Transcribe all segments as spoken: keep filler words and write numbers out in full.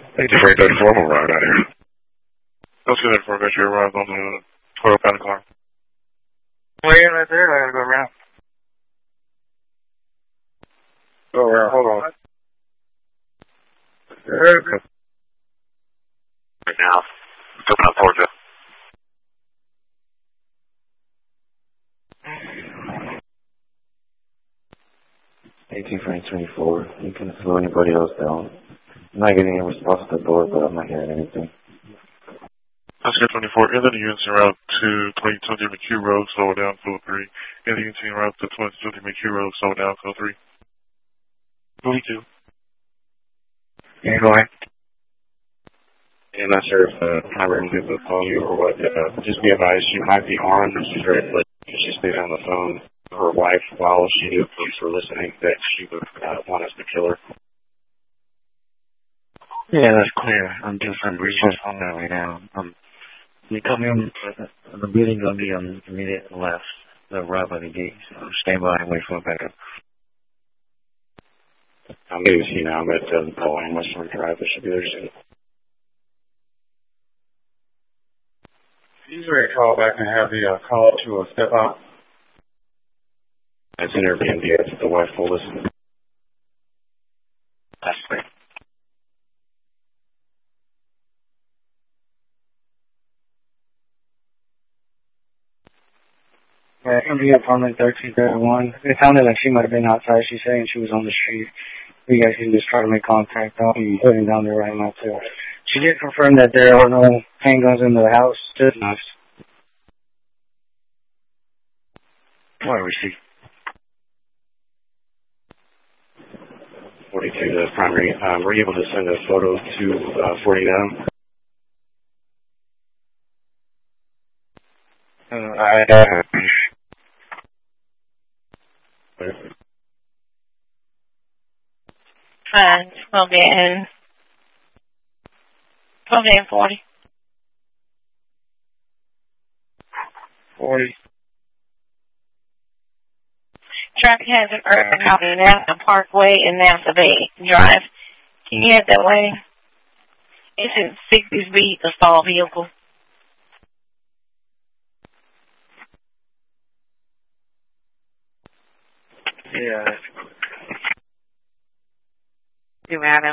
Thank you for thirty-four. I'm arrived out here. Let's get thirty-four. Got you arrived on the twelve pound car. Wait right there. I gotta go around. Go around. Hold on. There. Right now. Coming up towards you. eighteen Frank twenty-four. You can slow anybody else down. I'm not getting a response at the door, but I'm not hearing anything. Oscar twenty-four, in the units en route to twenty twenty McHugh Road, slow down, flow three. In the units en route to twenty twenty McHugh Road, slow down, flow three. forty-two. Yeah, go ahead. Yeah, I'm not sure if uh, I'm ready to call you or what. Uh, just be advised, she might be armed. She's very late. She stayed on the phone. Her wife, while she knew police were listening, that she would uh, want us to kill her. Yeah, that's clear. I'm doing some research on that right now. Um, you come in, uh, the building's going to be on the immediate left, the right by the gate. So stand by and wait for a backup. I'm getting to see now. I'm at uh, Paul and Western Drive. They should be there soon. He's ready to call back and have the uh, call to a step out. It's an Airbnb. That's what the wife told us. That's great. Yeah, M B apartment thirteen thirty-one. It sounded like she might have been outside. She's saying she was on the street. You guys can just try to make contact. I'll be putting down there right now, too. She did confirm that there are no handguns in the house. Just nice. What we see? forty-two, the primary. Um, were you able to send a photo to uh, forty-nine? Uh, I, uh, Fine. It's going to be in, going to be in forty. forty. Traffic has an urban out in Napa Parkway and Napa Bay Drive. Can you head that way? It's in sixties B, the stall vehicle. Yeah. You, Adam.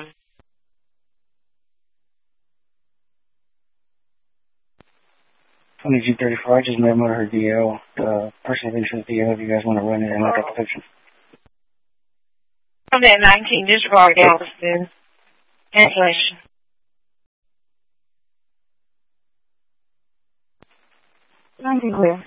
twenty-two thirty-four, I just met her D L. The person thinks it's D L if you guys want to run it and look at the picture. From that nineteen disregard Galveston. Cancellation. nineteen clear.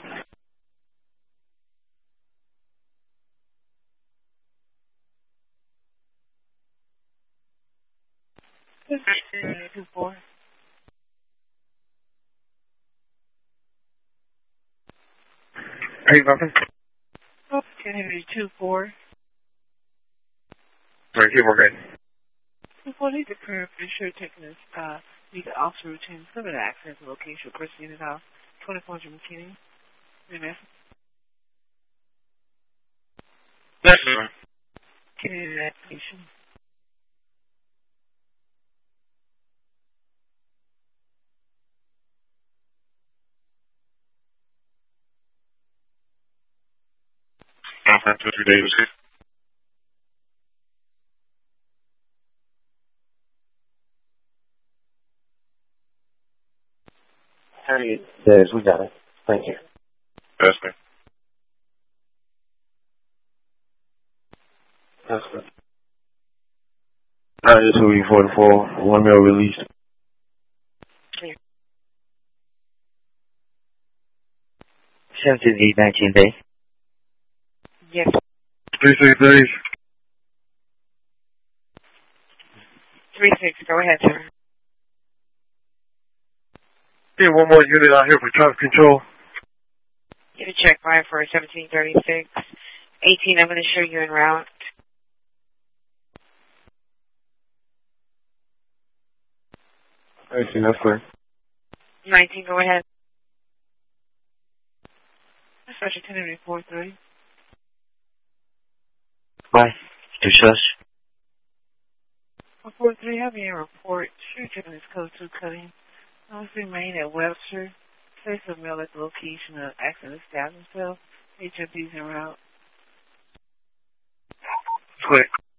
Two four. Are you bumping? Okay, two four. Sorry, keep working. Two four, need to prepare for sure taking this, uh, need the officer routine, limited access to location, Chris Unit House, twenty-four hundred McKinney. Amen. Yes, sir. Continue the application. Conference for three days. Harry, yes, we got it. Thank you. Yes, ma'am. Yes, sir. All right, this will be forty-four. One mil released. Clear. seventeen eight nineteen day. Yes. Three six days. Three six, go ahead, sir. Yeah, one more unit out here for traffic control. Get a check ride for seventeen thirty-six. eighteen, I'm going to show you en route. eighteen, that's clear. nineteen, go ahead. That's Sergeant ten report three. Bye. Two sus. one four three, have you report true Japanese code two cutting. Those remain at Webster. Place of mail at the location of accident established himself. H F D's en route. Quick.